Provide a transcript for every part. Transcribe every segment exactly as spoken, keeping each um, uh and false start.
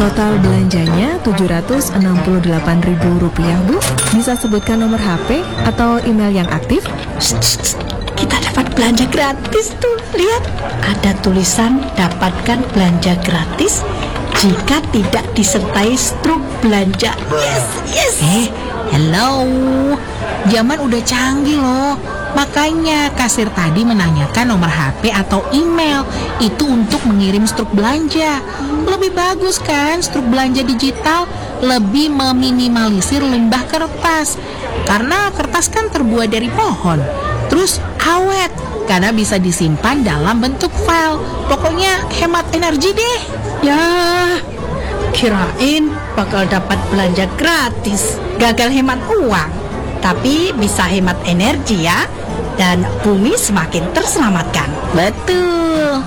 Total belanjanya tujuh ratus enam puluh delapan ribu rupiah, Bu. Bisa sebutkan nomor H P atau email yang aktif? Shh, shh, shh. Kita dapat belanja gratis tuh. Lihat, ada tulisan dapatkan belanja gratis jika tidak disertai struk belanja. Yes, yes. Eh, hello. Zaman udah canggih loh. Makanya kasir tadi menanyakan nomor H P atau email itu untuk mengirim struk belanja. Lebih bagus kan struk belanja digital, lebih meminimalisir limbah kertas. Karena kertas kan terbuat dari pohon. Terus awet karena bisa disimpan dalam bentuk file. Pokoknya hemat energi deh. Ya, kirain bakal dapat belanja gratis. Gagal hemat uang, tapi bisa hemat energi ya. Dan bumi semakin terselamatkan. Betul.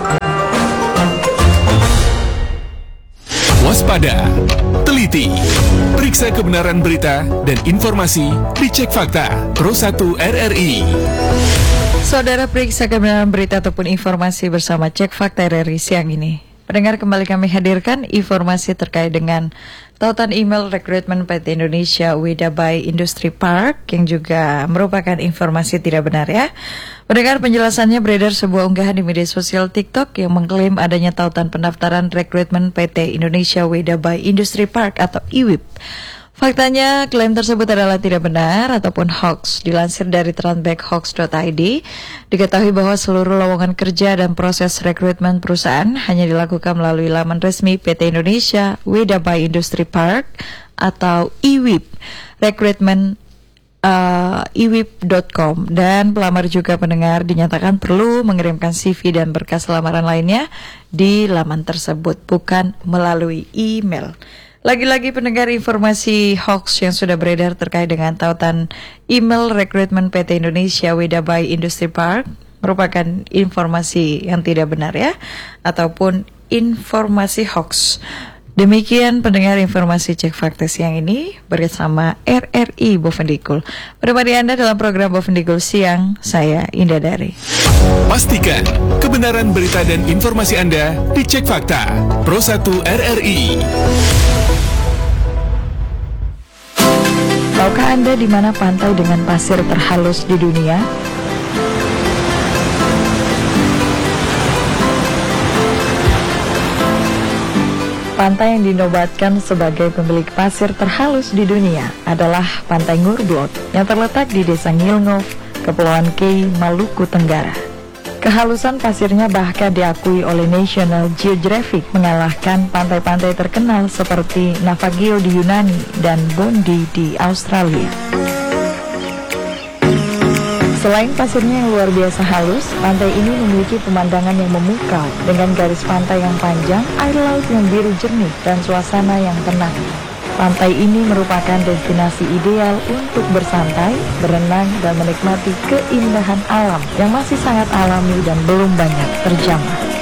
Waspada, teliti, periksa kebenaran berita dan informasi, dicek fakta Pro satu R R I. Saudara, periksa kebenaran berita ataupun informasi bersama Cek Fakta R R I siang ini. Pendengar, kembali kami hadirkan informasi terkait dengan tautan email rekrutmen P T Indonesia Weda by Industry Park yang juga merupakan informasi tidak benar ya. Pendengar, penjelasannya beredar sebuah unggahan di media sosial TikTok yang mengklaim adanya tautan pendaftaran rekrutmen P T Indonesia Weda by Industry Park atau I W I P. Faktanya, klaim tersebut adalah tidak benar ataupun hoax. Dilansir dari tranback hoax dot i d, diketahui bahwa seluruh lowongan kerja dan proses rekrutmen perusahaan hanya dilakukan melalui laman resmi P T Indonesia Weda by Industry Park atau I W I P, rekrutmen uh, i w i p dot com, dan pelamar juga pendengar dinyatakan perlu mengirimkan C V dan berkas lamaran lainnya di laman tersebut, bukan melalui email. Lagi-lagi pendengar, informasi hoax yang sudah beredar terkait dengan tautan email rekrutmen P T Indonesia Weda by Industry Park merupakan informasi yang tidak benar ya, ataupun informasi hoax. Demikian pendengar informasi Cek Fakta siang ini bersama R R I Bovendikul. Menemani Anda dalam program Bovendikul siang, saya Indah Dari. Pastikan kebenaran berita dan informasi Anda dicek fakta Pro satu R R I. Tahukah Anda di mana pantai dengan pasir terhalus di dunia? Pantai yang dinobatkan sebagai pemilik pasir terhalus di dunia adalah Pantai Ngurblot yang terletak di Desa Ngilngov, Kepulauan Kei, Maluku Tenggara. Kehalusan pasirnya bahkan diakui oleh National Geographic mengalahkan pantai-pantai terkenal seperti Navagio di Yunani dan Bondi di Australia. Selain pasirnya yang luar biasa halus, pantai ini memiliki pemandangan yang memukau dengan garis pantai yang panjang, air laut yang biru jernih, dan suasana yang tenang. Pantai ini merupakan destinasi ideal untuk bersantai, berenang, dan menikmati keindahan alam yang masih sangat alami dan belum banyak terjamah.